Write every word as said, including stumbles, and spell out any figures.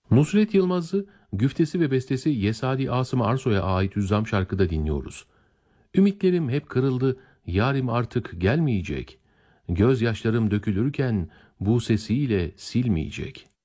Nusret Yılmaz'ı güftesi ve bestesi Yesadi Asım Arsoy'a ait Hüzzam şarkıda dinliyoruz. Ümitlerim hep kırıldı, yarim artık gelmeyecek. Gözyaşlarım dökülürken bu sesiyle silmeyecek.